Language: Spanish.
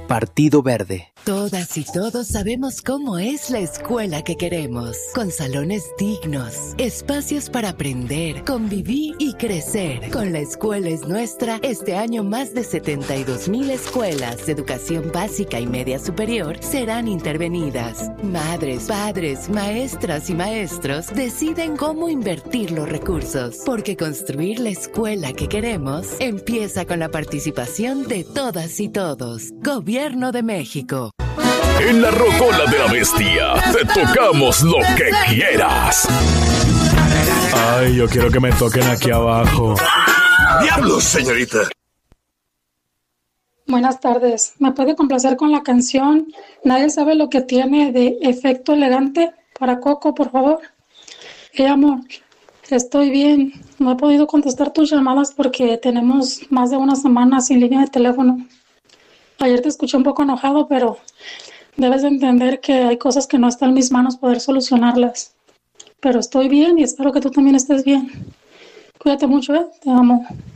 Partido Verde. Todas y todos sabemos cómo es la escuela que queremos, con salones dignos, espacios para aprender, convivir y crecer. Con La Escuela es Nuestra, este año más de 72,000 escuelas de educación básica y media superior serán intervenidas. Madres, padres, maestras y maestros deciden cómo invertir los recursos, porque construir la escuela que queremos empieza con la participación de todas y todos. Gobierno de México. En la Rocola de la Bestia te tocamos lo que quieras. Ay, yo quiero que me toquen aquí abajo. ¡Diablos, señorita! Buenas tardes. ¿Me puede complacer con la canción Nadie sabe lo que tiene de Efecto Elegante para Coco, por favor? Amor, estoy bien. No he podido contestar tus llamadas porque tenemos más de una semana sin línea de teléfono. Ayer te escuché un poco enojado, pero debes de entender que hay cosas que no están en mis manos poder solucionarlas. Pero estoy bien y espero que tú también estés bien. Cuídate mucho, ¿eh? Te amo.